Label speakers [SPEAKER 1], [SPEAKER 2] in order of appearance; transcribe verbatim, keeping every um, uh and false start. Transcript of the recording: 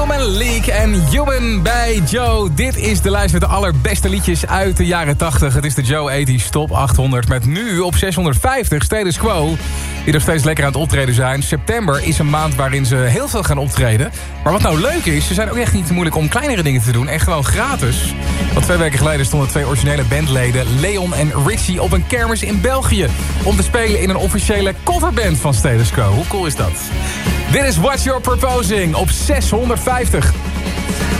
[SPEAKER 1] Human League en Human bij Joe. Dit is de lijst met de allerbeste liedjes uit de jaren tachtig. Het is de Joe tachtig Top achthonderd met nu op zeshonderdvijftig Status Quo. Die nog steeds lekker aan het optreden zijn. September is een maand waarin ze heel veel gaan optreden. Maar wat nou leuk is, ze zijn ook echt niet te moeilijk om kleinere dingen te doen. En gewoon gratis. Want twee weken geleden stonden twee originele bandleden, Leon en Richie, op een kermis in België. Om te spelen in een officiële coverband van Status Quo. Hoe cool is dat? Dit is What You're Proposing op zeshonderdvijftig.